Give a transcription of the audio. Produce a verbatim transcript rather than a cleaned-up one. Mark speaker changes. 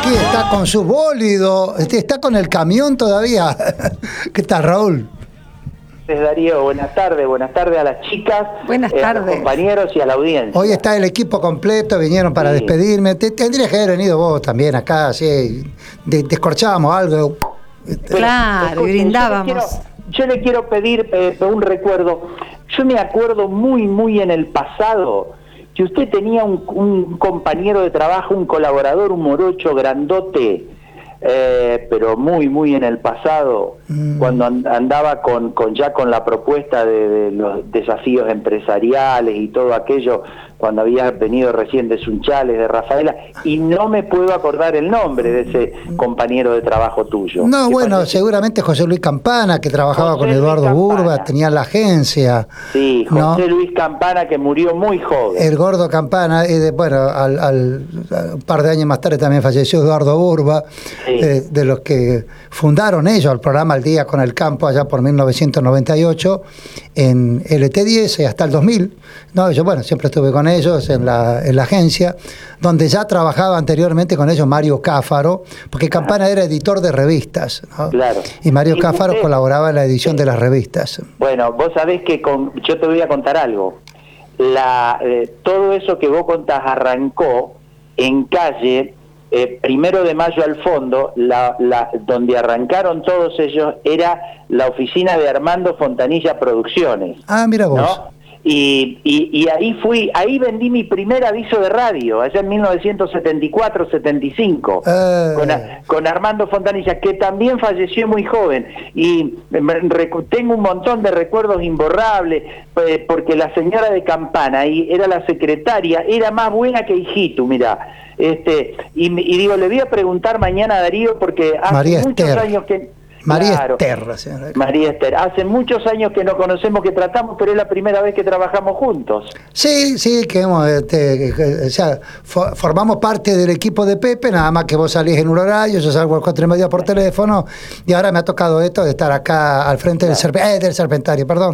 Speaker 1: aquí está con su bólido, este, está con el camión todavía. ¿Qué tal, Raúl?
Speaker 2: Darío, buenas tardes, buenas tardes a las chicas,
Speaker 3: buenas
Speaker 2: eh,
Speaker 3: tardes.
Speaker 2: a los compañeros y a la audiencia.
Speaker 1: Hoy está el equipo completo, vinieron para sí. despedirme. Te, tendrías que haber venido vos también acá, así, de, descorchábamos algo.
Speaker 3: Claro,
Speaker 2: escuche,
Speaker 3: brindábamos.
Speaker 2: Yo le quiero, yo le quiero pedir eh, un recuerdo. Yo me acuerdo muy, muy en el pasado que usted tenía un, un compañero de trabajo, un colaborador, un morocho grandote, eh, pero muy, muy en el pasado, mm. cuando andaba con, con ya con la propuesta de, de los desafíos empresariales y todo aquello, cuando había venido recién de Sunchales, de Rafaela, y no me puedo acordar el nombre de ese compañero de trabajo tuyo.
Speaker 1: No, bueno, parece? seguramente José Luis Campana, que trabajaba José con Eduardo Burba, tenía la agencia.
Speaker 2: Sí, José
Speaker 1: ¿no?
Speaker 2: Luis Campana, que murió muy joven.
Speaker 1: El gordo Campana, y de, bueno, al, al, un par de años más tarde también falleció Eduardo Burba, sí. eh, de los que fundaron ellos el programa Al Día con el Campo, allá por mil novecientos noventa y ocho, en L T diez y hasta el dos mil. No, yo, bueno, siempre estuve con ellos en la, en la agencia, donde ya trabajaba anteriormente con ellos Mario Cáfaro, porque Campana era editor de revistas, ¿no?
Speaker 2: Claro.
Speaker 1: Y Mario
Speaker 2: ¿Y
Speaker 1: Cáfaro
Speaker 2: usted?
Speaker 1: colaboraba en la edición de las revistas.
Speaker 2: Bueno, vos sabés que con, yo te voy a contar algo. La, eh, todo eso que vos contás arrancó en calle, eh, primero de mayo al fondo, la, la, donde arrancaron todos ellos era la oficina de Armando Fontanilla Producciones.
Speaker 1: Ah, mira vos.
Speaker 2: ¿no? Y, y, y ahí fui, ahí vendí mi primer aviso de radio, allá en mil novecientos setenta y cuatro setenta y cinco, eh. con, con Armando Fontanilla, que también falleció muy joven. Y tengo un montón de recuerdos imborrables, eh, porque la señora de Campana, y era la secretaria, era más buena que Hijitu, mirá. Este, y, y digo, le voy a preguntar mañana a Darío, porque hace
Speaker 1: María
Speaker 2: muchos
Speaker 1: Esther.
Speaker 2: años que...
Speaker 1: María
Speaker 2: claro.
Speaker 1: Esther, señora.
Speaker 2: María Esther, hace muchos años que nos conocemos, que tratamos, pero es la primera vez que trabajamos juntos.
Speaker 1: Sí, sí, que hemos, este, o sea, for, formamos parte del equipo de Pepe, nada más que vos salís en un horario, yo salgo a las cuatro y media por teléfono, y ahora me ha tocado esto de estar acá al frente claro. del, serp eh, del Serpentario, perdón.